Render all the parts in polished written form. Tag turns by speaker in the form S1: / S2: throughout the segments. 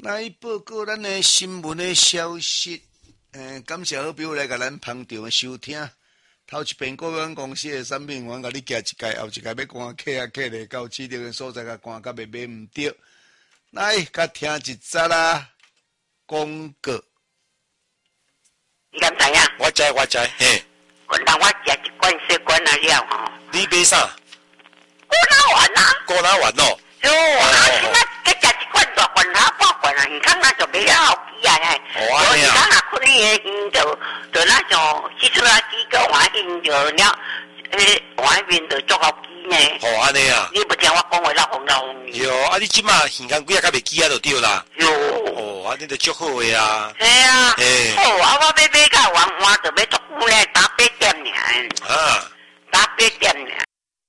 S1: 来报告咱的新闻的消息，感谢好朋友来甲咱捧场收听。头一遍顾问公司的产品，我甲你寄一届，后一届要赶客咧到指定的所在，甲赶甲袂买唔着。来，甲听一则啦，广告。
S2: 你敢知影？
S3: 我知，嘿。
S2: 人我食一罐小罐啊了吼。
S3: 你买啥？
S2: 果哪丸啊？
S3: 果哪丸哦。
S2: 哟，啊，今仔佮食一罐大罐啊，半罐啊，耳孔那就买了好几啊嘿。
S3: 哦，
S2: 耳孔啊，困你的烟就那种吸出来几个玩烟就了，玩面就足好几呢。
S3: 哦，安尼啊。
S2: 你不听我讲话老红。
S3: 哟，啊，你即马耳孔几啊，甲袂记啊，就对啦。
S2: 哟。
S3: 哦，安尼就足好诶啊。
S2: 系啊。
S3: 嘿。
S2: 好啊，我买到我就要足久咧，打8点尔。
S3: 啊。
S2: 打8点尔。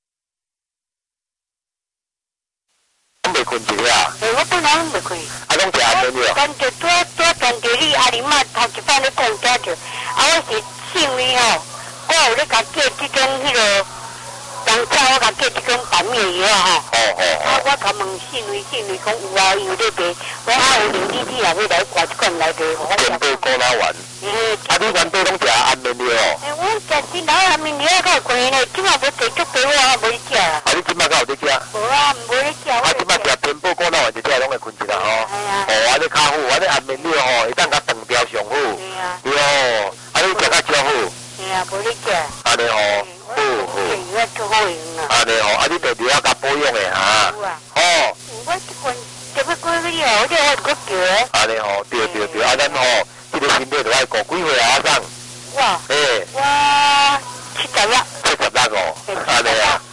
S4: 未困一下。
S2: 我本来未困。
S4: 啊，拢食安眠药。
S2: 跟着多跟着你阿姨妈头一摆咧讲遮着，我是幸运吼，我有咧甲借即间迄个，当初我甲借即间板面药吼。我甲问幸运讲有啊，有咧卖，我有零你也要来挂一罐来卖。
S4: 全部果哪丸。啊，你原本拢食安眠药哦。
S2: 我食新老安眠药较贵呢，即马无地足多我无咧食啊。
S4: 啊，你即马敢有咧食？
S2: 无啊，无咧食。
S4: 啊，即马食全部果哪丸一只拢会困一啦吼。哦，安尼较好，安尼安眠药吼会当甲断掉上好。对哦，啊，你食较少好。
S2: 是啊，无咧食。
S4: 安尼吼，好。
S2: 我足好用啊。
S4: 安尼吼，啊，你着留啊甲保养诶哈。哦。
S2: 我即罐特别贵个了，我这我搁叫。
S4: 安尼吼，对，啊，咱吼，这个身体着爱顾，几岁啊，阿生？我70啦。70哦，安尼啊。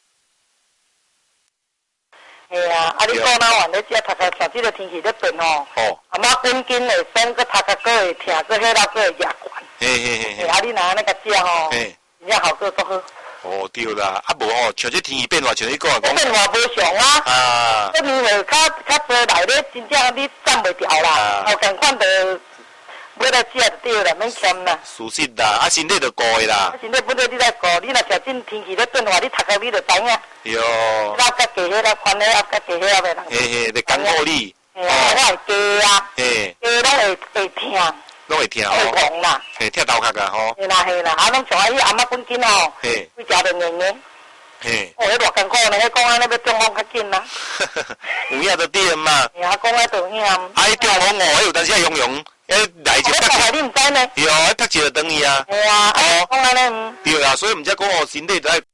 S5: 嘿啊，啊你讲哪完咧？只头壳像这个天气咧变哦。啊妈滚筋会酸，个头壳个会疼，个迄个个会牙关。
S3: 嘿。
S5: 啊你若安尼甲食吼，真正效果足好。
S3: 哦对啦，啊无吼，像这天气变化，像你讲
S5: 变化无常啊。啊。这年岁较多来咧，真正你站袂掉啦。后共款着。买来食就对啦，免嫌啦。
S3: 事实啦，啊身体就顾的啦。
S5: 身体本来你来顾，你若食真天气咧变化，你头壳你就知影。
S3: 哟。
S5: 老甲加迄啦，宽咧，啊甲加迄啦袂人。
S3: 嘿，就讲顾你。
S5: 我会加啊。
S3: 嘿。
S5: 加拢会疼。
S3: 拢会疼哦。
S5: 会痛啦。
S3: 嘿，疼头壳啊吼。
S5: 嘿啦，啊拢像迄阿妈滚筋哦。
S3: 嘿。
S5: 规食着硬硬。
S3: 嘿。
S5: 哦，迄偌艰苦呢，迄讲安尼要中风较紧啦。
S3: 有影就对嘛。
S5: 嘿啊，讲迄就险。啊，
S3: 迄中风哦，迄有当时用，来就
S5: 读册你毋知呢？
S3: 对哦，读册就等伊啊。
S5: 系啊，讲安尼。
S3: 对啊，所以毋则讲哦，身体就爱